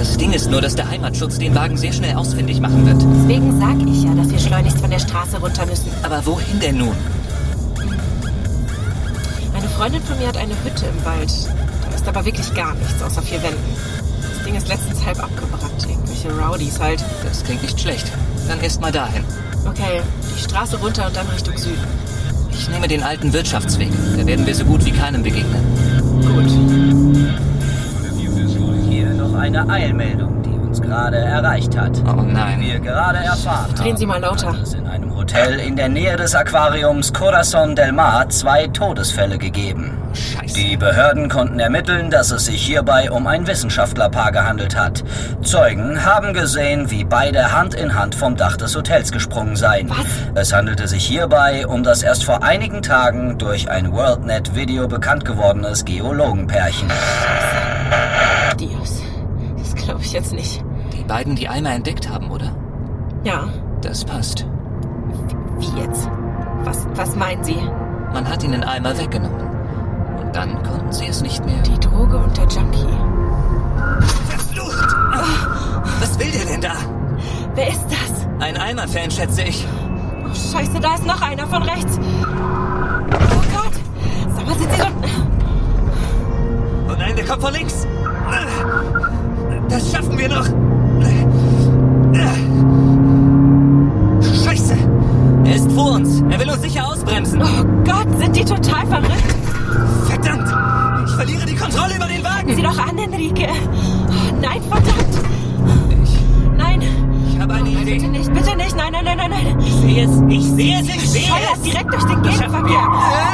Das Ding ist nur, dass der Heimatschutz den Wagen sehr schnell ausfindig machen wird. Deswegen sag ich ja, dass wir schleunigst von der Straße runter müssen. Aber wohin denn nun? Eine Freundin von mir hat eine Hütte im Wald. Da ist aber wirklich gar nichts außer 4 Wänden. Das Ding ist letztens halb abgebrannt. Irgendwelche Rowdies halt. Das klingt nicht schlecht. Dann erst mal dahin. Okay, die Straße runter und dann Richtung Süden. Ich nehme den alten Wirtschaftsweg. Da werden wir so gut wie keinem begegnen. Gut. Hier noch eine Eilmeldung, die uns gerade erreicht hat. Oh nein. Wir gerade erfahren Drehen Sie mal lauter. Hat es in einem Hotel in der Nähe des Aquariums Corazon del Mar 2 Todesfälle gegeben. Scheiße. Die Behörden konnten ermitteln, dass es sich hierbei um ein Wissenschaftlerpaar gehandelt hat. Zeugen haben gesehen, wie beide Hand in Hand vom Dach des Hotels gesprungen seien. Was? Es handelte sich hierbei um das erst vor einigen Tagen durch ein WorldNet-Video bekannt gewordenes Geologenpärchen. Dios. Das glaube ich jetzt nicht. Die beiden, die Eimer entdeckt haben, oder? Ja. Das passt. Wie jetzt? Was meinen Sie? Man hat ihnen Eimer weggenommen. Und dann konnten sie es nicht mehr. Die Droge und der Junkie. Verflucht! Was will der denn da? Wer ist das? Ein Eimer-Fan, schätze ich. Oh, Scheiße, da ist noch einer von rechts. Oh Gott. Sag mal, sind Sie dort? Oh nein, der kommt von links. Das schaffen wir noch. Scheiße. Er ist vor uns. Er will uns sicher ausbremsen. Oh Gott, sind die total verrückt? Verdammt. Ich verliere die Kontrolle über den Wagen. Sieh doch an, Enrique. Oh, nein, verdammt. Nein. Ich habe eine Idee. Bitte nicht. Nein. Ich sehe es. Ich sehe es. Scheuert direkt durch den Gegenverkehr.